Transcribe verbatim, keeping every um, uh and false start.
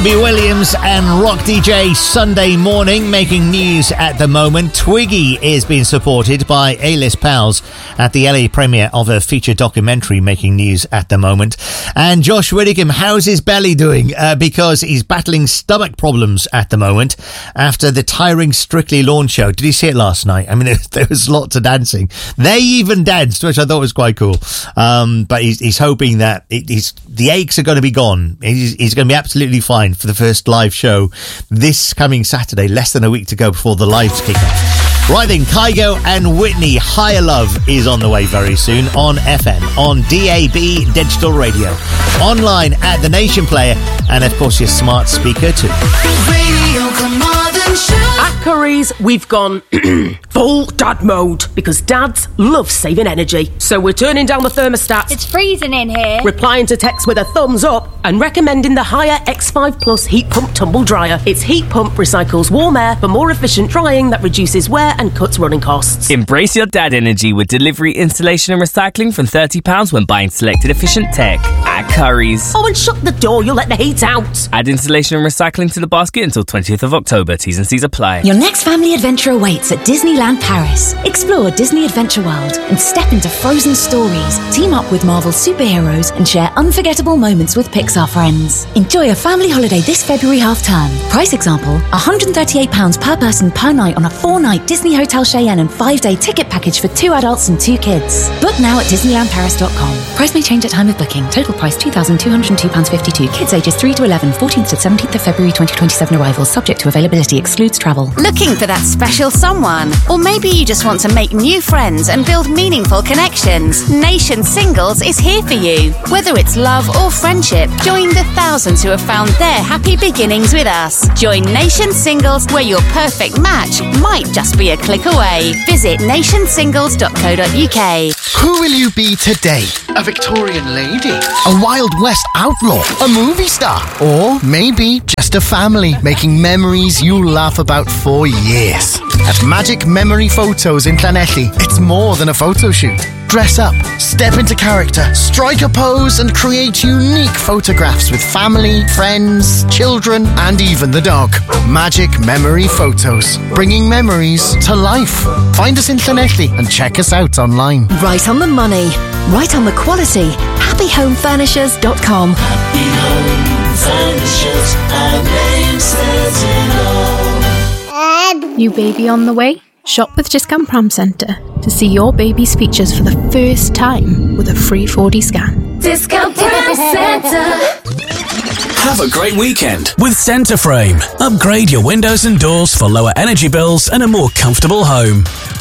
Robbie Williams and Rock D J Sunday morning, making news at the moment. Twiggy is being supported by A-list pals at the L A premiere of a feature documentary, making news at the moment. And Josh Widdicombe, how's his belly doing? Uh, because he's battling stomach problems at the moment after the tiring Strictly launch show. Did you see it last night? I mean, there, there was lots of dancing. They even danced, which I thought was quite cool. Um, but he's, he's hoping that it, he's, the aches are going to be gone. He's, he's going to be absolutely fine for the first live show this coming Saturday, less than a week to go before the lives kick off. Right then, Kygo and Whitney, Higher Love is on the way very soon on F M, on D A B Digital Radio, online at the Nation Player, and of course your smart speaker too. Radio, come on. At Curry's, we've gone full dad mode because dads love saving energy. So we're turning down the thermostat. It's freezing in here. Replying to texts with a thumbs up and recommending the Haier X five Plus Heat Pump Tumble Dryer. Its heat pump recycles warm air for more efficient drying that reduces wear and cuts running costs. Embrace your dad energy with delivery, installation and recycling from thirty pounds when buying selected efficient tech at Curry's. Oh, and shut the door, you'll let the heat out. Add installation and recycling to the basket until twentieth of October. T's and C's apply. Your next family adventure awaits at Disneyland Paris. Explore Disney Adventure World and step into frozen stories. Team up with Marvel superheroes and share unforgettable moments with Pixar friends. Enjoy a family holiday this February half-term. Price example, one hundred thirty-eight pounds per person per night on a four-night Disney Hotel Cheyenne and five-day ticket package for two adults and two kids. Book now at disneyland paris dot com. Price may change at time of booking. Total price two thousand two hundred two pounds fifty-two. Kids ages three to eleven, fourteenth to seventeenth of February twenty twenty-seven arrivals. Subject to availability. Excludes travel. Looking for that special someone? Or maybe you just want to make new friends and build meaningful connections. Nation Singles is here for you. Whether it's love or friendship, join the thousands who have found their happy beginnings with us. Join Nation Singles, where your perfect match might just be a click away. Visit nation singles dot co dot uk. Who will you be today? A Victorian lady? A Wild West outlaw? A movie star? Or maybe just a family making memories you'll laugh about for years. At Magic Memory Photos in Llanelli, it's more than a photo shoot. Dress up, step into character, strike a pose and create unique photographs with family, friends, children and even the dog. Magic Memory Photos, bringing memories to life. Find us in Llanelli and check us out online. Right on the money, right on the quality. happy home furnishers dot com. Happy Home Furnishers, our name says it all. New baby on the way? Shop with Discount Pram Centre to see your baby's features for the first time with a free four D scan. Discount Pram Centre. Have a great weekend with Centre Frame. Upgrade your windows and doors for lower energy bills and a more comfortable home.